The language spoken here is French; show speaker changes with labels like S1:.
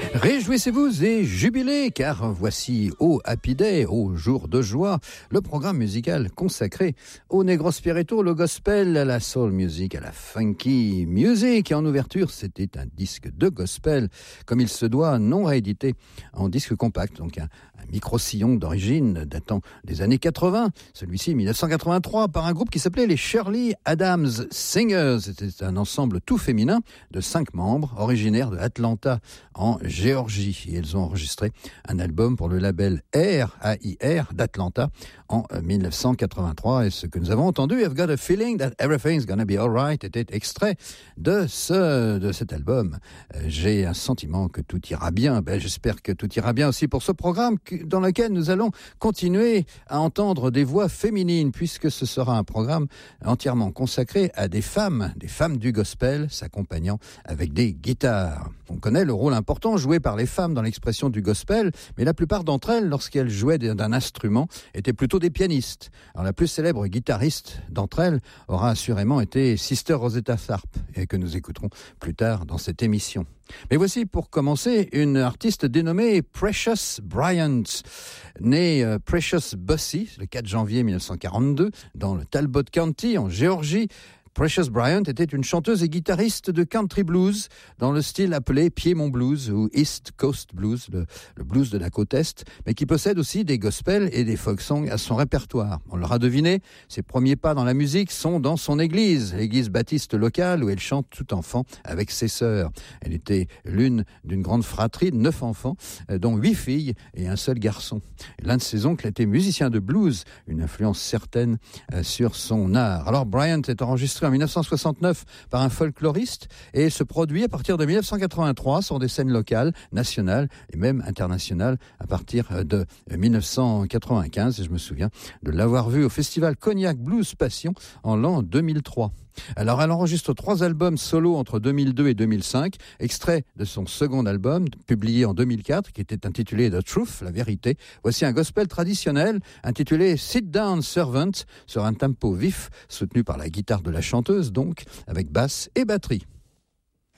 S1: Réjouissez-vous et jubilez, car voici au Happy Day, au jour de joie, le programme musical consacré au Negro Spirito, le gospel, à la soul music, à la funky music. Et en ouverture, c'était un disque de gospel, comme il se doit, non réédité en disque compact, donc un micro-sillon d'origine datant des années 80, celui-ci 1983, par un groupe qui s'appelait les Shirley Adams Singers. C'était un ensemble tout féminin de 5 membres, originaires de Atlanta, en Géorgie. Et elles ont enregistré un album pour le label AIR d'Atlanta en 1983. Et ce que nous avons entendu, I've Got a Feeling That Everything's Gonna Be Alright, était extrait de cet album. J'ai un sentiment que tout ira bien. J'espère que tout ira bien aussi pour ce programme dans lequel nous allons continuer à entendre des voix féminines, puisque ce sera un programme entièrement consacré à des femmes du gospel, s'accompagnant avec des guitares. On connaît le rôle important joué par les femmes dans l'expression du gospel, mais la plupart d'entre elles, lorsqu'elles jouaient d'un instrument, étaient plutôt des pianistes. Alors la plus célèbre guitariste d'entre elles aura assurément été Sister Rosetta Tharpe, et que nous écouterons plus tard dans cette émission. Mais voici pour commencer une artiste dénommée Precious Bryant, née Precious Bussey le 4 janvier 1942 dans le Talbot County en Géorgie. Precious Bryant était une chanteuse et guitariste de country blues dans le style appelé Piedmont Blues ou East Coast Blues, le blues de la côte Est, mais qui possède aussi des gospels et des folk songs à son répertoire. On l'aura deviné, ses premiers pas dans la musique sont dans son église, l'église baptiste locale où elle chante tout enfant avec ses sœurs. Elle était l'une d'une grande fratrie de 9 enfants, dont 8 filles et un seul garçon. L'un de ses oncles était musicien de blues, une influence certaine sur son art. Alors Bryant est enregistré en 1969 par un folkloriste et se produit à partir de 1983 sur des scènes locales, nationales et même internationales à partir de 1995. Et je me souviens de l'avoir vu au festival Cognac Blues Passion en l'an 2003. Alors elle enregistre 3 albums solo entre 2002 et 2005, extrait de son second album publié en 2004 qui était intitulé The Truth, la vérité. Voici un gospel traditionnel intitulé Sit Down Servant sur un tempo vif soutenu par la guitare de la chanteuse, donc avec basse et batterie.